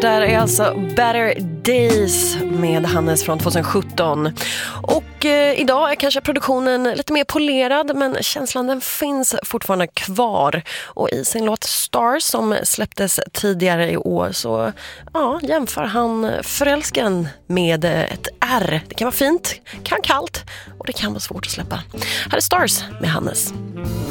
där är alltså Better Days med Hannes från 2017. Och idag är kanske produktionen lite mer polerad, men känslan den finns fortfarande kvar. Och i sin låt Stars som släpptes tidigare i år så jämför han förälskan med ett R. Det kan vara fint, kan kallt och det kan vara svårt att släppa. Här är Stars med Hannes.